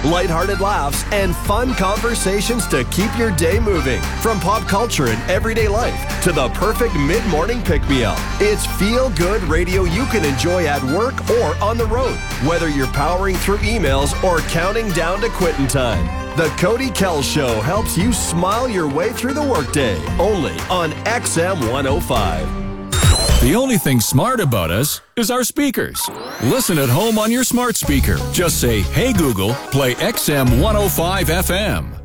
lighthearted laughs, and fun conversations to keep your day moving. From pop culture and everyday life to the perfect mid-morning pick-me-up, it's feel-good radio you can enjoy at work or on the road, whether you're powering through emails or counting down to quitting time. The Cody Kell Show helps you smile your way through the workday, only on XM 105. The only thing smart about us is our speakers. Listen at home on your smart speaker. Just say, "Hey Google, play XM 105 FM."